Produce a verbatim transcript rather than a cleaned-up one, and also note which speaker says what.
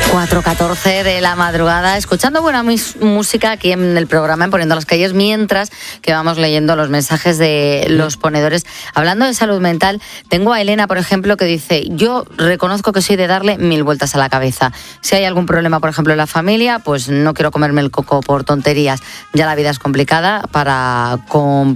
Speaker 1: cuatro catorce de la madrugada, escuchando buena mis- música aquí en el programa en Poniendo las Calles, mientras que vamos leyendo los mensajes de los ponedores. Hablando de salud mental, tengo a Elena, por ejemplo, que dice: yo reconozco que soy de darle mil vueltas a la cabeza. Si hay algún problema, por ejemplo, en la familia, pues no quiero comerme el coco por tonterías. Ya la vida es complicada para, con,